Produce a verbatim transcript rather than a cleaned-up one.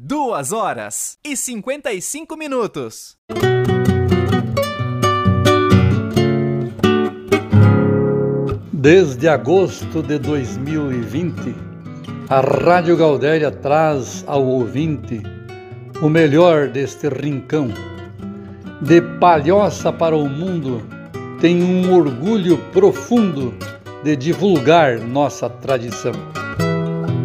Duas horas e cinquenta e cinco minutos. Desde agosto de dois mil e vinte, a Rádio Gaudéria traz ao ouvinte o melhor deste rincão. De Palhoça para o mundo, tem um orgulho profundo de divulgar nossa tradição.